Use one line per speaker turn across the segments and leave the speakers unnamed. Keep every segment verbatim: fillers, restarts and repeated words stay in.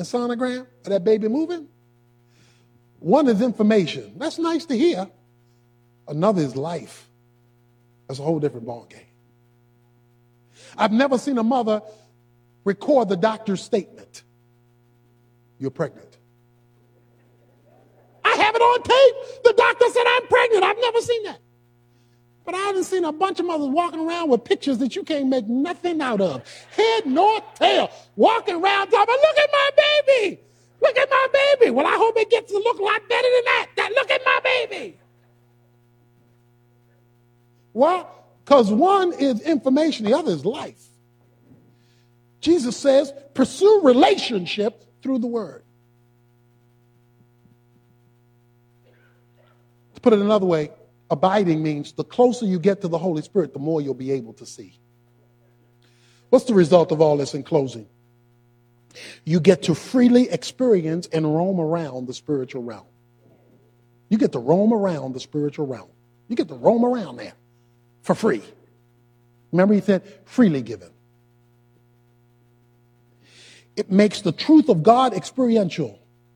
and sonogram of that baby moving. One is information. That's nice to hear. Another is life. That's a whole different ballgame. I've never seen a mother record the doctor's statement. You're pregnant. I have it on tape. The doctor said I'm pregnant. I've never seen that. But I haven't seen a bunch of mothers walking around with pictures that you can't make nothing out of. Head nor tail. Walking around talking, look at my baby. Look at my baby. Well, I hope it gets to look a lot better than that. That look at my baby. Well, because one is information, the other is life. Jesus says, pursue relationship through the word. To put it another way, abiding means the closer you get to the Holy Spirit, the more you'll be able to see. What's the result of all this in closing? You get to freely experience and roam around the spiritual realm. You get to roam around the spiritual realm. You get to roam around there for free. Remember he said, freely given. It makes the truth of God experiential.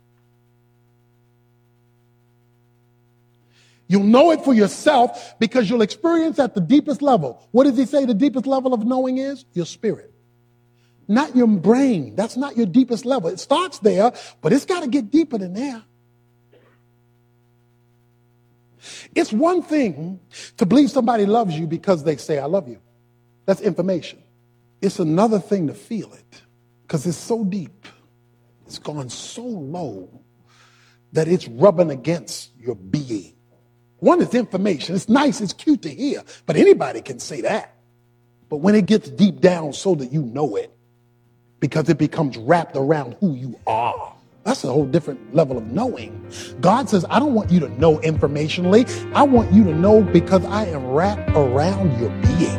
You'll know it for yourself because you'll experience at the deepest level. What does he say the deepest level of knowing is? Your spirit. Not your brain. That's not your deepest level. It starts there, but it's got to get deeper than there. It's one thing to believe somebody loves you because they say, I love you. That's information. It's another thing to feel it because it's so deep. It's gone so low that it's rubbing against your being. One is information. It's nice. It's cute to hear, but anybody can say that. But when it gets deep down so that you know it, because it becomes wrapped around who you are, that's a whole different level of knowing. God says, I don't want you to know informationally. I want you to know because I am wrapped around your being.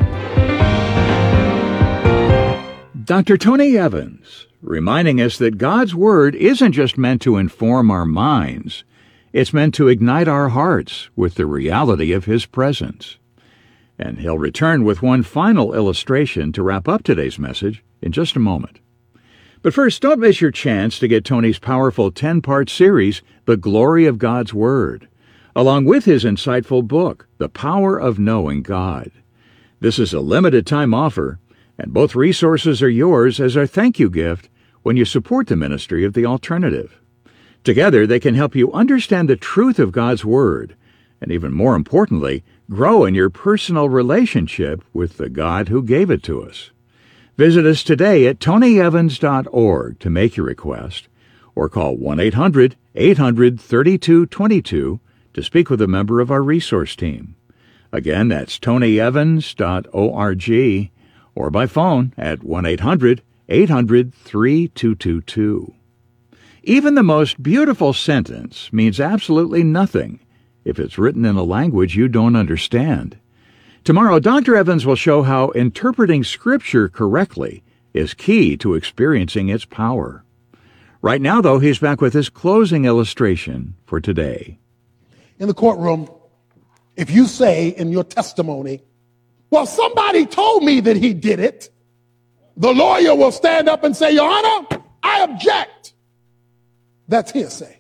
Doctor Tony Evans, reminding us that God's Word isn't just meant to inform our minds. It's meant to ignite our hearts with the reality of His presence. And he'll return with one final illustration to wrap up today's message in just a moment. But first, don't miss your chance to get Tony's powerful ten-part series, The Glory of God's Word, along with his insightful book, The Power of Knowing God. This is a limited-time offer, and both resources are yours as our thank you gift when you support the ministry of The Alternative. Together, they can help you understand the truth of God's Word, and even more importantly, grow in your personal relationship with the God who gave it to us. Visit us today at tony evans dot org to make your request, or call one eight hundred eight hundred thirty-two twenty-two to speak with a member of our resource team. Again, that's tony evans dot org, or by phone at one eight hundred eight hundred thirty-two twenty-two. Even the most beautiful sentence means absolutely nothing if it's written in a language you don't understand. Tomorrow, Doctor Evans will show how interpreting Scripture correctly is key to experiencing its power. Right now, though, he's back with his closing illustration for today.
In the courtroom, if you say in your testimony, well, somebody told me that he did it, the lawyer will stand up and say, Your Honor, I object. That's hearsay.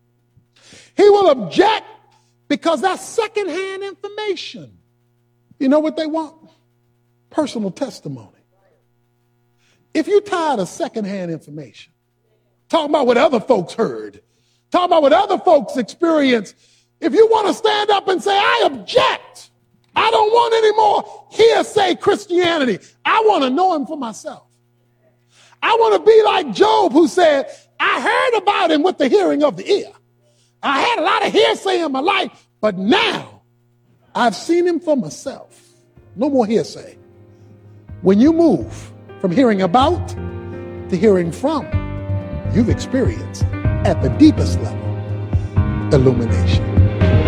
He will object because that's secondhand information. You know what they want? Personal testimony. If you're tired of secondhand information, talking about what other folks heard, talking about what other folks experienced, if you want to stand up and say, I object, I don't want any more hearsay Christianity. I want to know him for myself. I want to be like Job, who said, I heard about him with the hearing of the ear. I had a lot of hearsay in my life, but now I've seen him for myself. No more hearsay. When you move from hearing about to hearing from, you've experienced at the deepest level illumination.